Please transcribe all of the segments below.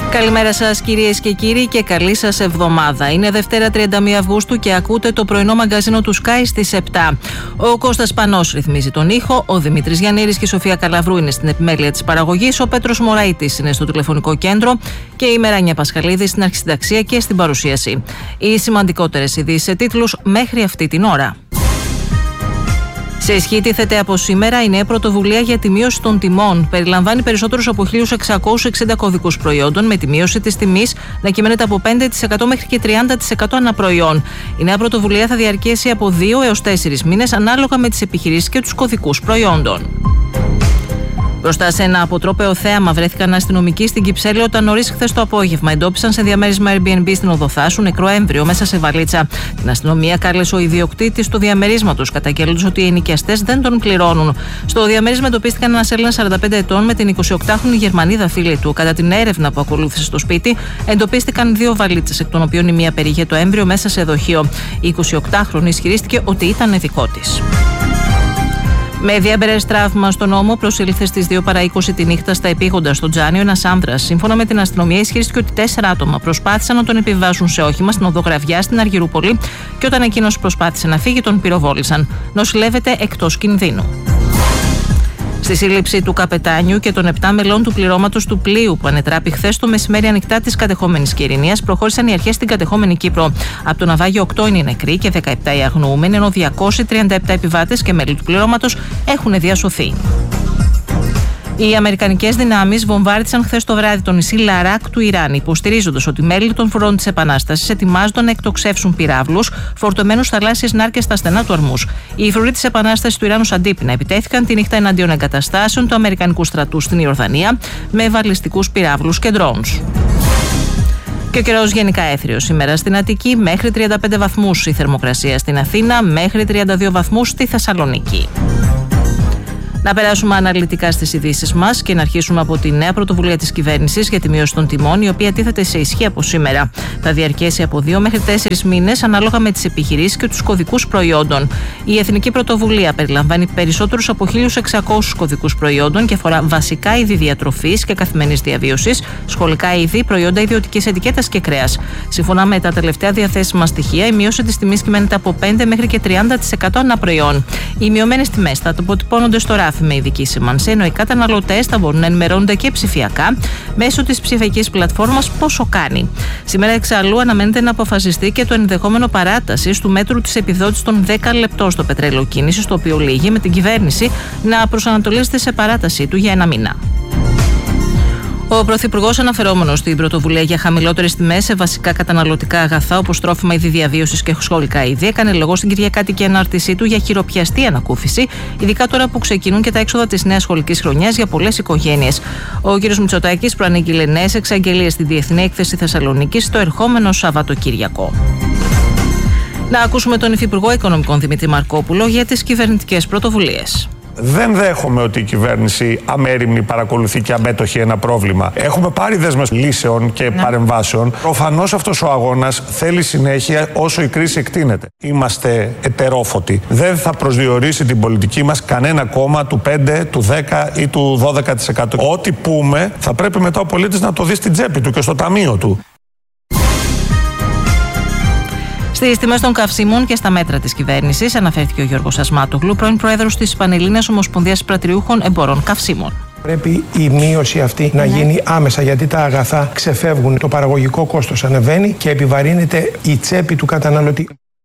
Καλημέρα σας κυρίες και κύριοι και καλή σας εβδομάδα. Είναι Δευτέρα 31 Αυγούστου και ακούτε το πρωινό μαγκαζίνο του Sky στις 7. Ο Κώστας Πανός ρυθμίζει τον ήχο, ο Δημήτρης Γιαννήρης και η Σοφία Καλαβρού είναι στην επιμέλεια της παραγωγής, ο Πέτρος Μωραΐτης είναι στο τηλεφωνικό κέντρο και η Μεράνια Πασχαλίδη στην αρχισυνταξία και στην παρουσίαση. Οι σημαντικότερες ειδήσεις σε τίτλους μέχρι αυτή την ώρα. Σε ισχύ τίθεται από σήμερα η νέα πρωτοβουλία για τη μείωση των τιμών. Περιλαμβάνει περισσότερους από 1.660 κωδικούς προϊόντων, με τη μείωση της τιμής να κυμαίνεται από 5% μέχρι και 30% ανά προϊόν. Η νέα πρωτοβουλία θα διαρκέσει από 2 έως 4 μήνες ανάλογα με τις επιχειρήσεις και τους κωδικούς προϊόντων. Μπροστά σε ένα αποτρόπαιο θέαμα βρέθηκαν αστυνομικοί στην Κυψέλη όταν νωρίς χθες το απόγευμα εντόπισαν σε διαμέρισμα Airbnb στην Οδοθάσου νεκρό έμβριο μέσα σε βαλίτσα. Την αστυνομία κάλεσε ο ιδιοκτήτης του διαμερίσματος, καταγγέλλοντας ότι οι ενοικιαστές δεν τον πληρώνουν. Στο διαμέρισμα εντοπίστηκαν ένας Έλληνας 45 ετών με την 28χρονη Γερμανίδα φίλη του. Κατά την έρευνα που ακολούθησε στο σπίτι, εντοπίστηκαν 2 βαλίτσες, εκ των οποίων η μία περιείχε το έμβριο μέσα σε δοχείο. Η 28χρονη ισχυρίστηκε ότι ήταν δικό της. Με διέμπερες τραύμα στον ώμο, προσήλθε στις 2 παρά 20 τη νύχτα στα επίγοντα στο Τζάνιο ένας άνδρας. Σύμφωνα με την αστυνομία, ισχυρίστηκε ότι 4 άτομα προσπάθησαν να τον επιβάσουν σε όχημα στην οδό Γραβιά στην Αργυρούπολη και όταν εκείνος προσπάθησε να φύγει, τον πυροβόλησαν. Νοσηλεύεται εκτός κινδύνου. Στη σύλληψη του καπετάνιου και των 7 μελών του πληρώματος του πλοίου που ανετράπη χθες το μεσημέρι ανοιχτά της κατεχόμενης Κυρηνίας, προχώρησαν οι αρχές στην κατεχόμενη Κύπρο. Από το ναυάγιο 8 είναι οι νεκροί και 17 οι αγνοούμενοι, ενώ 237 επιβάτες και μέλη του πληρώματος έχουν διασωθεί. Οι αμερικανικές δυνάμεις βομβάρδισαν χθες το βράδυ το νησί Λαράκ του Ιράν, υποστηρίζοντας ότι μέλη των φορών της Επανάστασης ετοιμάζονταν να εκτοξεύσουν πυράβλους φορτωμένους θαλάσσιες νάρκες στα στενά του Ορμούς. Οι φορείς της Επανάστασης του Ιράνου Αντίπεινα επιτέθηκαν τη νύχτα εναντίον εγκαταστάσεων του Αμερικανικού στρατού στην Ιορδανία με βαλιστικούς πυράβλους και ντρόουνς. Και ο καιρός γενικά έθριος σήμερα στην Αττική, μέχρι 35 βαθμούς η θερμοκρασία στην Αθήνα, μέχρι 32 βαθμούς στη Θεσσαλονίκη. Να περάσουμε αναλυτικά στις ειδήσεις μας και να αρχίσουμε από τη νέα πρωτοβουλία της κυβέρνησης για τη μείωση των τιμών, η οποία τίθεται σε ισχύ από σήμερα. Θα διαρκέσει από 2 μέχρι 4 μήνες ανάλογα με τις επιχειρήσεις και τους κωδικούς προϊόντων. Η εθνική πρωτοβουλία περιλαμβάνει περισσότερους από 1.600 κωδικούς προϊόντων και αφορά βασικά είδη διατροφής και καθημερινής διαβίωσης, σχολικά είδη, προϊόντα ιδιωτικής ετικέτας και κρέας. Σύμφωνα με τα τελευταία διαθέσιμα στοιχεία, η μείωση της τιμής κυμαίνεται από 5 μέχρι και 30% ανά προϊόν. Οι μειωμένες τιμές θα αποτυπώνονται στο ράφι με ειδική σημασία, ενώ οι καταναλωτές θα μπορούν να ενημερώνονται και ψηφιακά μέσω της ψηφιακής πλατφόρμας Πόσο Κάνει. Σήμερα εξαλλού αναμένεται να αποφασιστεί και το ενδεχόμενο παράτασης του μέτρου της επιδότησης των 10 λεπτών στο πετρέλαιο κίνησης, το οποίο λύγει με την κυβέρνηση να προσανατολίζεται σε παράτασή του για 1 μήνα. Ο Πρωθυπουργός, αναφερόμενος στην πρωτοβουλία για χαμηλότερες τιμές σε βασικά καταναλωτικά αγαθά όπως τρόφιμα, είδη διαβίωσης και σχολικά είδη, έκανε λόγο στην Κυριακάτικη ανάρτησή του για χειροπιαστή ανακούφιση, ειδικά τώρα που ξεκινούν και τα έξοδα της νέας σχολικής χρονιάς για πολλές οικογένειες. Ο κ. Μητσοτάκης προανήγγειλε νέες εξαγγελίες στη Διεθνή Έκθεση Θεσσαλονίκης το ερχόμενο Σαββατοκύριακο. Να ακούσουμε τον Υφυπουργό Οικονομικών Δημήτρη Μαρκόπουλο για τις κυβερνητικές πρωτοβουλίες. Δεν δέχομαι ότι η κυβέρνηση αμέριμνη παρακολουθεί και αμέτωχη ένα πρόβλημα. Έχουμε πάρει δέσμες λύσεων και παρεμβάσεων. Προφανώς αυτός ο αγώνας θέλει συνέχεια όσο η κρίση εκτείνεται. Είμαστε ετερόφωτοι. Δεν θα προσδιορίσει την πολιτική μας κανένα κόμμα του 5, του 10 ή του 12%. Ό,τι πούμε θα πρέπει μετά ο πολίτης να το δει στην τσέπη του και στο ταμείο του. Στις τιμές των καυσίμων και στα μέτρα της κυβέρνησης αναφέρθηκε ο Γιώργος Ασμάτογλου, πρώην πρόεδρος της Πανελλήνιας Ομοσπονδίας Πρατηριούχων Εμπορών Καυσίμων. Πρέπει η μείωση αυτή να γίνει άμεσα, γιατί τα αγαθά ξεφεύγουν, το παραγωγικό κόστος ανεβαίνει και επιβαρύνεται η τσέπη του καταναλωτή.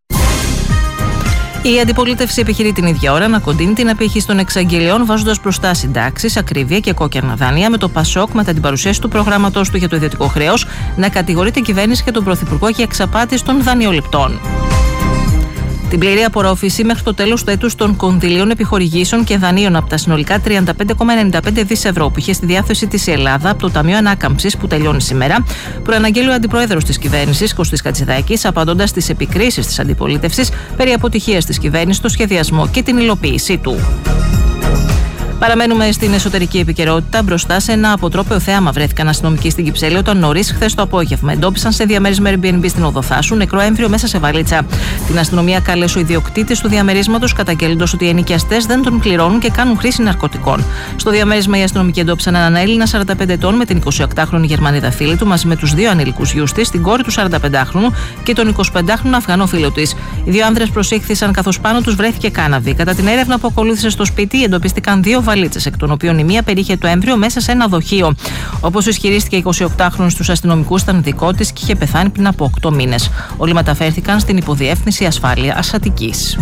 Η αντιπολίτευση επιχειρεί την ίδια ώρα να κοντίνει την απήχηση των εξαγγελιών, βάζοντας μπροστά συντάξεις, ακρίβεια και κόκκινα δάνεια, με το ΠΑΣΟΚ μετά την παρουσίαση του προγράμματος του για το ιδιωτικό χρέος να κατηγορεί την κυβέρνηση και τον Πρωθυπουργό για εξαπάτηση των δανειοληπτών. Την πλήρη απορρόφηση μέχρι το τέλος του έτους των κονδυλίων επιχορηγήσεων και δανείων από τα συνολικά 35,95 δις ευρώ που είχε στη διάθεση της η Ελλάδα από το Ταμείο Ανάκαμψης που τελειώνει σήμερα, προαναγγέλει ο αντιπρόεδρος της κυβέρνησης Κωστής Κατσιδάκης, απαντώντας στις επικρίσεις της αντιπολίτευσης περί αποτυχίας της κυβέρνησης στο σχεδιασμό και την υλοποίησή του. Παραμένουμε στην εσωτερική επικαιρότητα. Μπροστά σε ένα αποτρόπαιο θέαμα βρέθηκαν αστυνομικοί στην Κυψέλη όταν νωρίς χθες το απόγευμα εντόπισαν σε διαμέρισμα Airbnb στην Οδοθάσου νεκρό έμβριο μέσα σε βαλίτσα. Την αστυνομία κάλεσε ο ιδιοκτήτης του διαμερίσματος, καταγγέλλοντας ότι οι ενοικιαστές δεν τον πληρώνουν και κάνουν χρήση ναρκωτικών. Στο διαμέρισμα οι αστυνομικοί εντόπισαν έναν Έλληνα 45 ετών με την 28χρονη Γερμανίδα φίλη του μαζί με τους δύο ανήλικους γιους της, την κόρη του 45χρονου και τον 25χρονο Αφγανό φίλο της. Οι δύο άνδρες προσήχθησαν καθώς πάνω τους βρέθηκε κάναβη. Κατά την έρευνα που ακολούθησε στο σπίτι, εντοπίστηκαν δύο βαλίτσες, εκ των οποίων η μία περιείχε το έμβριο μέσα σε ένα δοχείο. Όπως ισχυρίστηκε η 28χρονη στους αστυνομικούς, ήταν δικό της και είχε πεθάνει πριν από 8 μήνες. Όλοι μεταφέρθηκαν στην Υποδιεύθυνση Ασφάλειας Αττικής.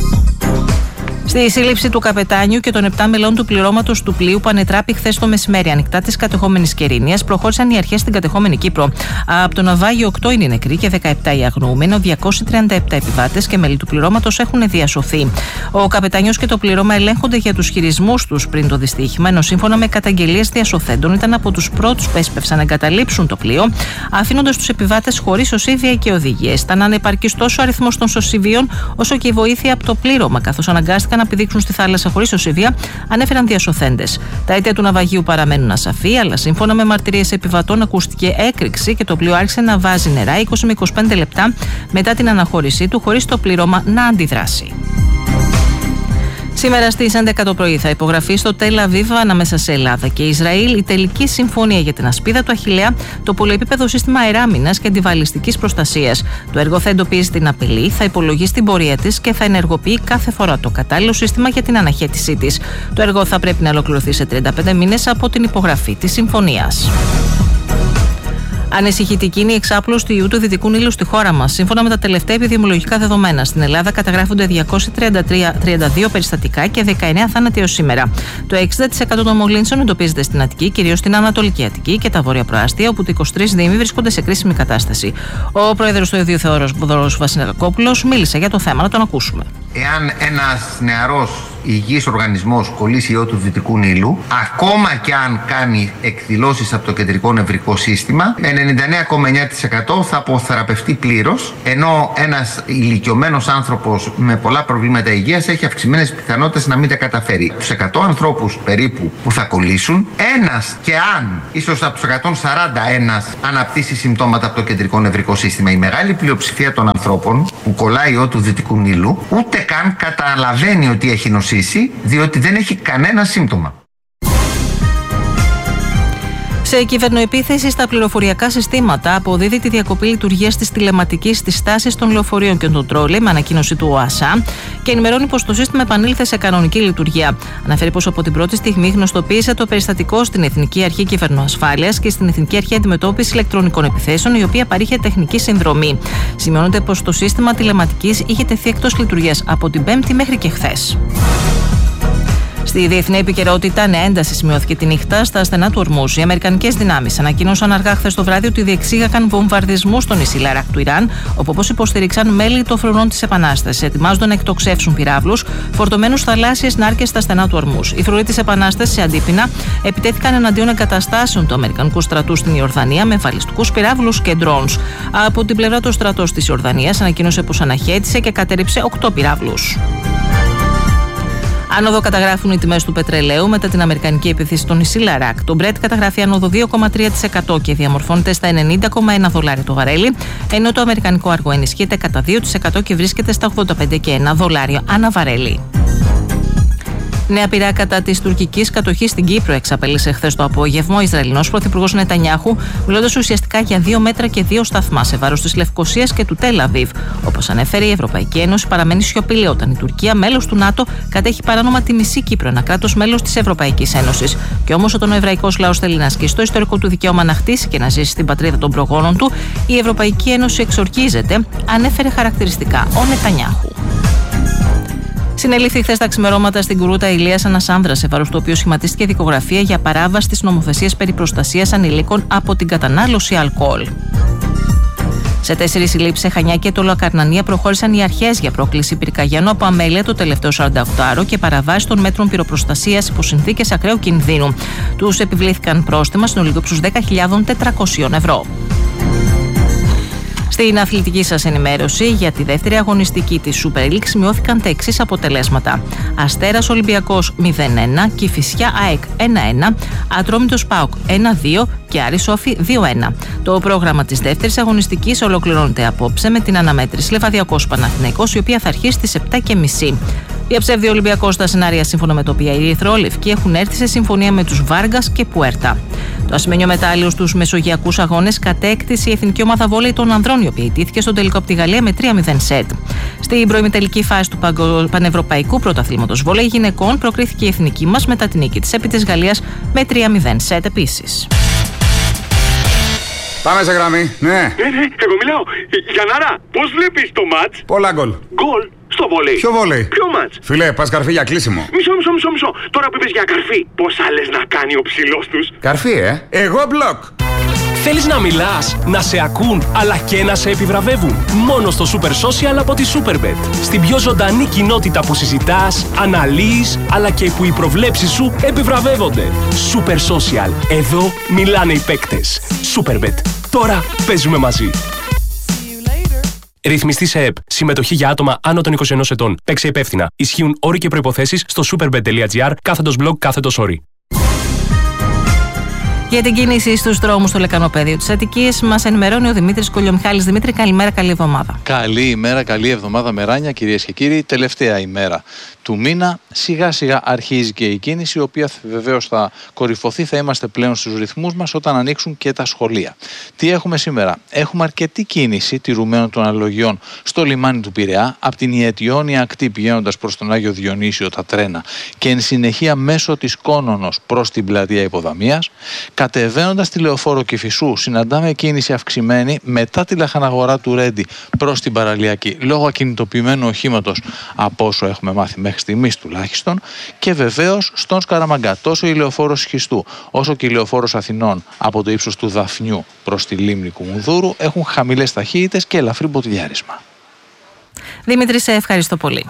Στη σύλληψη του καπετάνιου και των 7 μελών του πληρώματος του πλοίου που ανετράπη χθες το μεσημέρι ανοιχτά της κατεχόμενης Κερίνιας, προχώρησαν οι αρχές στην κατεχόμενη Κύπρο. Από το ναυάγιο 8 είναι οι νεκροί και 17 οι αγνοούμενοι, 237 επιβάτες και μέλη του πληρώματος έχουν διασωθεί. Ο καπετάνιος και το πληρώμα ελέγχονται για τους χειρισμούς τους πριν το δυστύχημα, ενώ σύμφωνα με καταγγελίες διασωθέντων ήταν από τους πρώτους που έσπευσαν να εγκαταλείψουν το πλοίο, αφήνοντας τους επιβάτες χωρίς σωσίβια και οδηγίες. Ήταν ανεπαρκής τόσο ο αριθμός των σωσίβιων όσο και η βοήθεια από το πλήρωμα, καθώς αναγκάστηκαν να πηδήξουν στη θάλασσα χωρίς σωσίβια, ανέφεραν διασωθέντες. Τα αίτια του ναυαγίου παραμένουν ασαφή, αλλά σύμφωνα με μαρτυρίες επιβατών ακούστηκε έκρηξη και το πλοίο άρχισε να βάζει νερά 20 με 25 λεπτά μετά την αναχώρησή του, χωρίς το πλήρωμα να αντιδράσει. Σήμερα στις 11 το πρωί θα υπογραφεί στο Τελ Αβίβ ανάμεσα σε Ελλάδα και Ισραήλ η τελική συμφωνία για την ασπίδα του Αχιλλέα, το πολυεπίπεδο σύστημα αεράμινας και αντιβαλιστικής προστασίας. Το έργο θα εντοπίζει την απειλή, θα υπολογίσει την πορεία της και θα ενεργοποιεί κάθε φορά το κατάλληλο σύστημα για την αναχέτησή της. Το έργο θα πρέπει να ολοκληρωθεί σε 35 μήνες από την υπογραφή της συμφωνίας. Ανησυχητική είναι η εξάπλωση του ιού του Δυτικού Νείλου στη χώρα μας. Σύμφωνα με τα τελευταία επιδημιολογικά δεδομένα, στην Ελλάδα καταγράφονται 232 περιστατικά και 19 θάνατοι έως σήμερα. Το 60% των μολύνσεων εντοπίζεται στην Αττική, κυρίως στην Ανατολική Αττική και τα βόρεια προάστια, όπου 23 δήμοι βρίσκονται σε κρίσιμη κατάσταση. Ο πρόεδρος του Ιδίου Θεόδωρος Βασιλακόπουλος μίλησε για το θέμα. Να τον ακούσουμε. Εάν ένας νεαρός υγιής οργανισμός κολλήσει ιό του Δυτικού Νείλου, ακόμα και αν κάνει εκδηλώσεις από το κεντρικό νευρικό σύστημα, με 99,9% θα αποθεραπευτεί πλήρως, ενώ ένας ηλικιωμένος άνθρωπος με πολλά προβλήματα υγείας έχει αυξημένες πιθανότητες να μην τα καταφέρει. Τους 100 ανθρώπους περίπου που θα κολλήσουν, ένας και αν, ίσως από τους 140 ένας, αναπτύσσει συμπτώματα από το κεντρικό νευρικό σύστημα. Η μεγάλη πλειοψηφία των ανθρώπων που κολλάει ιό του Δυτικού Νείλου ούτε καν καταλαβαίνει ότι έχει νοσήσει, διότι δεν έχει κανένα σύμπτωμα. Σε κυβερνοεπίθεση στα πληροφοριακά συστήματα αποδίδει τη διακοπή λειτουργίας της τηλεματικής στις στάσεις των λεωφορείων και των τρόλεϊ με ανακοίνωση του ΟΑΣΑ και ενημερώνει πως το σύστημα επανήλθε σε κανονική λειτουργία. Αναφέρει πως από την πρώτη στιγμή γνωστοποίησε το περιστατικό στην Εθνική Αρχή Κυβερνοασφάλειας και στην Εθνική Αρχή Αντιμετώπισης Ηλεκτρονικών Επιθέσεων, η οποία παρήχε τεχνική συνδρομή. Σημειώνεται πως το σύστημα τηλεματικής είχε τεθεί εκτός λειτουργίας από την Πέμπτη μέχρι και χθες. Στη διεθνή επικαιρότητα, νέα ένταση σημειώθηκε τη νύχτα στα στενά του Ορμούζ. Οι αμερικανικές δυνάμεις ανακοίνωσαν αργά χθες το βράδυ ότι διεξήγαγαν βομβαρδισμούς στον νησί Λαράκ του Ιράν, όπου όπως υποστηρίξαν μέλη των φρουρών της Επανάστασης, ετοιμάζονταν να εκτοξεύσουν πυράβλους φορτωμένους θαλάσσιες νάρκες στα στενά του Ορμούζ. Οι φρουροί της Επανάστασης σε αντίπεινα επιτέθηκαν εναντίον εγκαταστάσεων του Αμερικανικού στρατού στην Ιορδανία με βαλιστικούς πυράβλους και ντρόουνς. Από την πλευρά του στρατός της Ιορδανίας ανακοίνωσε πως αναχέτησε και κατέρριψε 8 πυράβλους. Άνοδο καταγράφουν οι τιμές του πετρελαίου μετά την αμερικανική επίθεση στο νησί Λαράκ. Το Brent καταγράφει άνοδο 2,3% και διαμορφώνεται στα $90,1 το βαρέλι, ενώ το αμερικανικό αργό ενισχύεται κατά 2% και βρίσκεται στα $85,1 ανά βαρέλι. Νέα πειρά κατά της τουρκικής κατοχής στην Κύπρο εξαπέλυσε χθες το απόγευμα ο Ισραηλινός πρωθυπουργός Νετανιάχου, μιλώντας ουσιαστικά για 2 μέτρα και 2 σταθμά σε βάρος της Λευκωσίας και του Τελ Αβίβ. Όπως ανέφερε, η Ευρωπαϊκή Ένωση παραμένει σιωπηλή όταν η Τουρκία, μέλος του ΝΑΤΟ, κατέχει παράνομα τη μισή Κύπρο, ένα κράτος μέλος της Ευρωπαϊκής Ένωσης. Και όμως όταν ο εβραϊκός λαός θέλει να ασκήσει το ιστορικό του δικαίωμα να χτίσει και να ζήσει στην πατρίδα των προγόνων του, η Ευρωπαϊκή Ένωση εξορκίζεται, ανέφερε χαρακτηριστικά ο Νετανιάχου. Συνελήφθη χθες τα ξημερώματα στην Κουρούτα Ηλίας ένας άνδρας, σε βάρος του οποίου σχηματίστηκε δικογραφία για παράβαση της νομοθεσίας περί προστασίας ανηλίκων από την κατανάλωση αλκοόλ. Σε 4 συλλήψεις σε Χανιά και Τολοκαρνανία προχώρησαν οι αρχές για πρόκληση πυρκαγιάνου από αμέλεια το τελευταίο 48ωρο και παραβάση των μέτρων πυροπροστασίας υπό συνθήκες ακραίου κινδύνου. Τους επιβλήθηκαν πρόστιμα συνολικό ύψους 10.400 ευρώ. Στην αθλητική σας ενημέρωση για τη δεύτερη αγωνιστική της Super League σημειώθηκαν τα εξής αποτελέσματα. Αστέρας Ολυμπιακός 0-1, Κηφισιά ΑΕΚ 1-1, Ατρόμητος ΠΑΟΚ 1-2 και Άρης Σόφι 2-1. Το πρόγραμμα της δεύτερης αγωνιστικής ολοκληρώνεται απόψε με την αναμέτρηση Λεβαδιακός Παναθηναϊκός, η οποία θα αρχίσει στις 7:30. Διαψεύδει ο Ολυμπιακός στα σενάρια σύμφωνα με το οποία οι Ερυθρόλευκοι έχουν έρθει σε συμφωνία με τους Βάργας και Πουέρτα. Το ασημένιο μετάλλιο στους μεσογειακούς αγώνες κατέκτησε η εθνική ομάδα βόλεϊ των ανδρών, η οποία ιτήθηκε στον τελικό από τη Γαλλία με 3-0 σετ. Στην προημιτελική φάση του Πανευρωπαϊκού Πρωταθλήματος Βόλεϊ γυναικών προκρίθηκε η εθνική μας μετά την νίκη της επί της Γαλλίας με 3-0 σετ επίσης. Πάμε σε γραμμή, ναι. Εγώ μιλάω. Γιαννάρα, πώς βλέπεις το μάτς? Πολλά γκολ. Γκολ στο βόλεϊ. Ποιο βόλεϊ? Ποιο μάτς? Φίλε, πας καρφί για κλείσιμο. Μισό. Τώρα που είπες για καρφί, πόσα λες να κάνει ο ψηλός τους? Καρφί, Εγώ μπλοκ. Θέλεις να μιλάς, να σε ακούν, αλλά και να σε επιβραβεύουν? Μόνο στο Super Social από τη Superbet. Στην πιο ζωντανή κοινότητα που συζητάς, αναλύεις, αλλά και που οι προβλέψεις σου επιβραβεύονται. Super Social. Εδώ μιλάνε οι παίκτες. Superbet. Τώρα παίζουμε μαζί. Ρυθμιστή σε ΕΠ. Συμμετοχή για άτομα άνω των 21 ετών. Παίξε υπεύθυνα. Ισχύουν όροι και προϋποθέσεις στο superbet.gr/blog/όροι. Για την κίνηση στους δρόμους στο λεκανοπέδιο της Αττικής μας ενημερώνει ο Δημήτρης Κολιομιχάλης. Δημήτρη, καλημέρα, καλή εβδομάδα. Καλή ημέρα, καλή εβδομάδα Μεράνια, κυρίες και κύριοι. Τελευταία ημέρα του μήνα. Σιγά σιγά αρχίζει και η κίνηση, η οποία βεβαίως θα κορυφωθεί. Θα είμαστε πλέον στους ρυθμούς μας όταν ανοίξουν και τα σχολεία. Τι έχουμε σήμερα? Έχουμε αρκετή κίνηση τηρουμένων των αναλογιών στο λιμάνι του Πειραιά, από την Ιετιώνια ακτή πηγαίνοντας προς τον Άγιο Διονύσιο τα τρένα και εν συνεχεία μέσω της Κόνονος προς την πλατεία Υποδαμίας. Κατεβαίνοντας τη Λεωφόρο Κηφισού, συναντάμε κίνηση αυξημένη μετά τη λαχαναγορά του Ρέντι προς την Παραλιακή, λόγω ακινητοποιημένου οχήματος από όσο έχουμε μάθει μέχρι στιγμής τουλάχιστον, και βεβαίως στον Σκαραμαγκά, τόσο η Λεωφόρος Σχιστού όσο και η Λεωφόρος Αθηνών από το ύψος του Δαφνιού προς τη λίμνη Κουμουνδούρου έχουν χαμηλές ταχύτητες και ελαφρύ μποτιλιάρισμα. Δημήτρη, σε ευχαριστώ πολύ.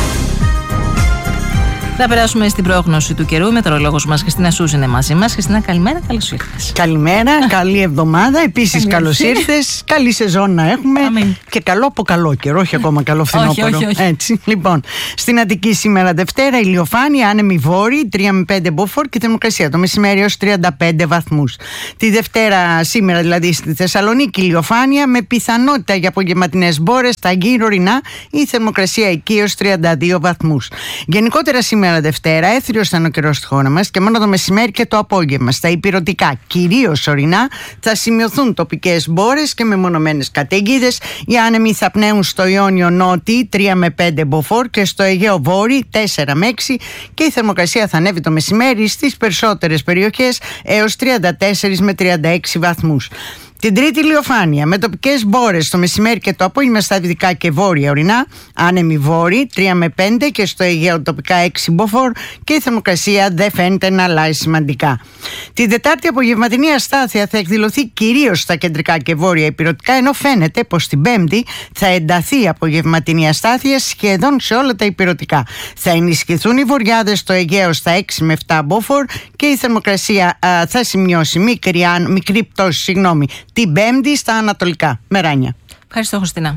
Θα περάσουμε στην πρόγνωση του καιρού. Η μετεωρολόγος μας Χριστίνα Σούζ είναι μαζί μας. Χριστίνα, καλημέρα, καλώς ήρθες. Καλημέρα, καλή εβδομάδα. Επίσης, καλώς ήρθες. Καλή σεζόν να έχουμε. Αμήν. Και καλό από καλό καιρό, όχι ακόμα καλό φθινόπωρο. Όχι. Έτσι. Λοιπόν, στην Αττική σήμερα Δευτέρα, ηλιοφάνεια, άνεμη βόρειοι, 3 με 5 μποφόρ και θερμοκρασία το μεσημέρι έως 35 βαθμούς. Τη Δευτέρα, σήμερα δηλαδή, στη Θεσσαλονίκη, ηλιοφάνεια με πιθανότητα για απογευματινές μπόρες, στα γύρω ορεινά, η θερμοκρασία εκεί έως 32 βαθμούς. Γενικότερα σήμερα Δευτέρα, έθριος θα είναι ο καιρός στη χώρα μας και μόνο το μεσημέρι και το απόγευμα. Στα ηπειρωτικά, κυρίως ορεινά, θα σημειωθούν τοπικές μπόρες και μεμονωμένες καταιγίδες. Οι άνεμοι θα πνέουν στο Ιόνιο Νότι 3 με 5 μποφόρ και στο Αιγαίο Βόρειο 4 με 6 και η θερμοκρασία θα ανέβει το μεσημέρι στις περισσότερες περιοχές έως 34 με 36 βαθμούς. Την Τρίτη ηλιοφάνεια με τοπικές μπόρες το μεσημέρι και το απόγευμα στα δυτικά και βόρεια ορεινά, άνεμοι βόρειοι 3 με 5 και στο Αιγαίο τοπικά 6 μποφόρ και η θερμοκρασία δεν φαίνεται να αλλάζει σημαντικά. Την Τετάρτη απογευματινή αστάθεια θα εκδηλωθεί κυρίως στα κεντρικά και βόρεια ηπειρωτικά, ενώ φαίνεται πως την Πέμπτη θα ενταθεί η απογευματινή αστάθεια σχεδόν σε όλα τα ηπειρωτικά. Θα ενισχυθούν οι βοριάδες στο Αιγαίο στα 6 με 7 μποφόρ και η θερμοκρασία θα σημειώσει μικρή πτώση, την Πέμπτη στα ανατολικά. Μεράνια. Ευχαριστώ, Χριστίνα.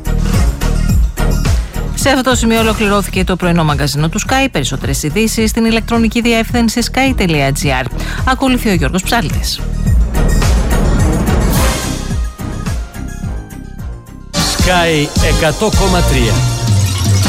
Σε αυτό το σημείο ολοκληρώθηκε το πρωινό μαγκαζίνο του Sky. Περισσότερες ειδήσεις στην ηλεκτρονική διεύθυνση sky.gr. Ακολουθεί ο Γιώργος Ψάλτης. Sky 100,3